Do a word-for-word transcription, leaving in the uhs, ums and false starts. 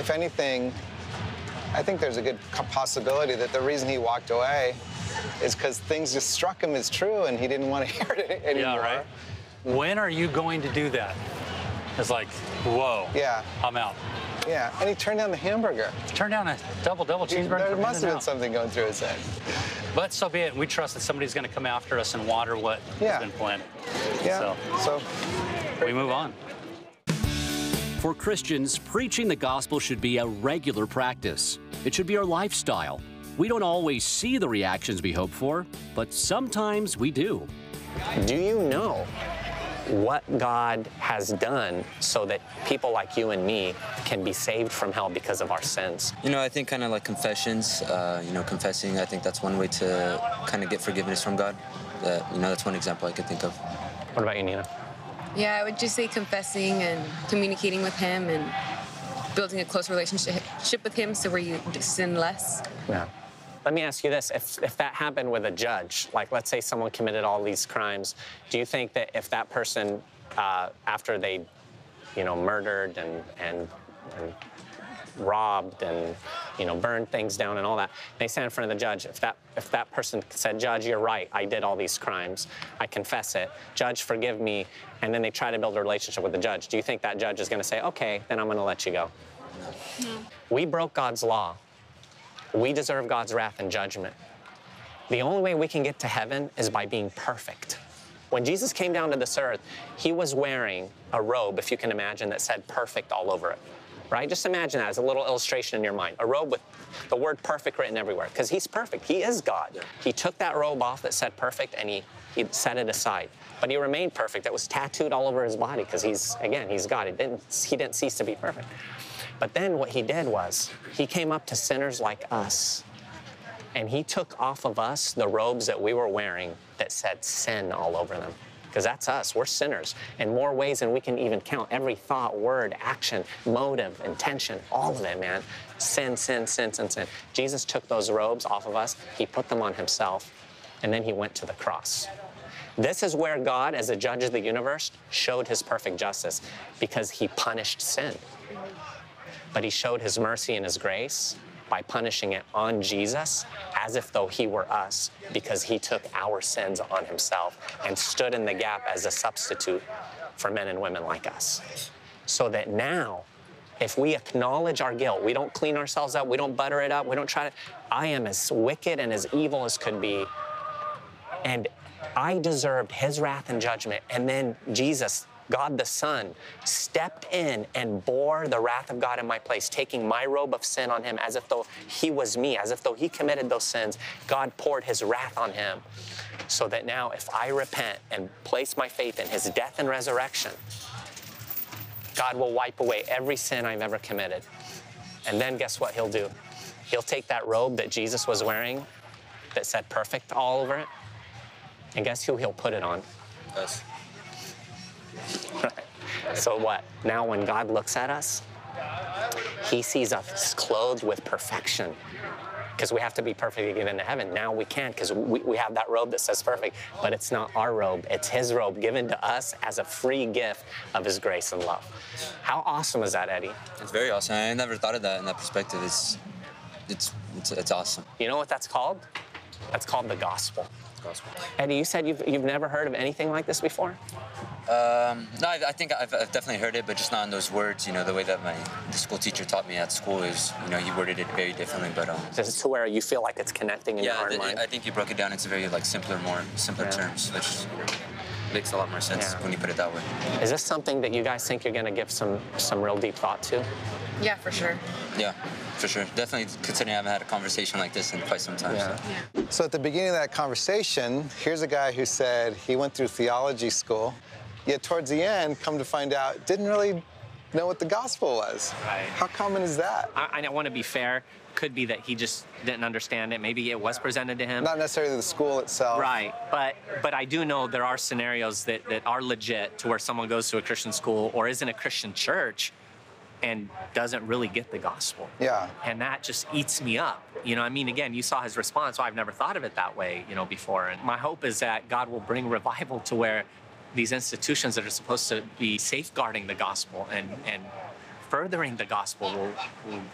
if anything, I think there's a good possibility that the reason he walked away is because things just struck him as true and he didn't want to hear it anymore. Yeah, right. When are you going to do that? It's like, whoa. Yeah. I'm out. Yeah, and he turned down the hamburger. Turn down a double, double cheeseburger. There must have been something going through his head. But so be it. We trust that somebody's going to come after us and water what yeah. has been planted. Yeah, so. so we move on. For Christians, preaching the gospel should be a regular practice. It should be our lifestyle. We don't always see the reactions we hope for, but sometimes we do. Do you know what God has done so that people like you and me can be saved from hell because of our sins? You know, I think kind of like confessions, uh, you know, confessing, I think that's one way to kind of get forgiveness from God. That, you know, that's one example I could think of. What about you, Nina? Yeah, I would just say confessing and communicating with him and building a close relationship with him so where you sin less. Yeah. Let me ask you this. If, if that happened with a judge, like let's say someone committed all these crimes, do you think that if that person, uh, after they, you know, murdered and, and, and robbed and, you know, burned things down and all that, they stand in front of the judge, if that, if that person said, Judge, you're right, I did all these crimes, I confess it, Judge, forgive me, and then they try to build a relationship with the judge, do you think that judge is going to say, okay, then I'm going to let you go? No. We broke God's law. We deserve God's wrath and judgment. The only way we can get to heaven is by being perfect. When Jesus came down to this earth, he was wearing a robe, if you can imagine, that said perfect all over it, right? Just imagine that as a little illustration in your mind, a robe with the word perfect written everywhere, because he's perfect. He is God. Yeah. He took that robe off that said perfect and he, he set it aside. But he remained perfect. It was tattooed all over his body because he's, again, he's God. He didn't, he didn't cease to be perfect. But then what he did was he came up to sinners like us, and he took off of us the robes that we were wearing that said sin all over them. Because that's us. We're sinners in more ways than we can even count. Every thought, word, action, motive, intention, all of it, man. Sin, sin, sin, sin, sin. Jesus took those robes off of us. He put them on himself, and then he went to the cross. This is where God, as a judge of the universe, showed his perfect justice, because he punished sin. But he showed his mercy and his grace by punishing it on Jesus as if though he were us, because he took our sins on himself and stood in the gap as a substitute for men and women like us. So that now, if we acknowledge our guilt, we don't clean ourselves up, we don't butter it up, we don't try to, I am as wicked and as evil as could be, and I deserved his wrath and judgment, and then Jesus, God the Son, stepped in and bore the wrath of God in my place, taking my robe of sin on him as if though he was me, as if though he committed those sins. God poured his wrath on him so that now if I repent and place my faith in his death and resurrection, God will wipe away every sin I've ever committed. And then guess what he'll do? He'll take that robe that Jesus was wearing that said perfect all over it, and guess who he'll put it on? Us. So what? Now when God looks at us, he sees us clothed with perfection, because we have to be perfect to get into heaven. Now we can, because we, we have that robe that says perfect, but it's not our robe. It's his robe given to us as a free gift of his grace and love. How awesome is that, Eddie? It's very awesome. I never thought of that in that perspective. It's, it's, it's, it's awesome. You know what that's called? That's called the gospel. Gospel. Eddie, you said you've, you've never heard of anything like this before? Um, no, I, I think I've, I've definitely heard it, but just not in those words. You know, the way that my the school teacher taught me at school is, you know, he worded it very differently. But um, just to where you feel like it's connecting in yeah, your heart and the, mind. I think you broke it down into very like simpler, more simpler Yeah. terms, which makes a lot more sense Yeah. when you put it that way. Is this something that you guys think you're going to give some some real deep thought to? Yeah, for sure. Yeah, for sure. Definitely, considering I haven't had a conversation like this in quite some time. Yeah. So. Yeah. So at the beginning of that conversation, here's a guy who said he went through theology school, yet towards the end, come to find out, didn't really know what the gospel was. Right. How common is that? I, I want to be fair. Could be that he just didn't understand it. Maybe it was presented to him. Not necessarily the school itself. Right, but but I do know there are scenarios that, that are legit to where someone goes to a Christian school or is in a Christian church and doesn't really get the gospel. Yeah. And that just eats me up. You know, I mean, again, you saw his response, so I've never thought of it that way, you know, before. And my hope is that God will bring revival to where these institutions that are supposed to be safeguarding the gospel and, and furthering the gospel will, will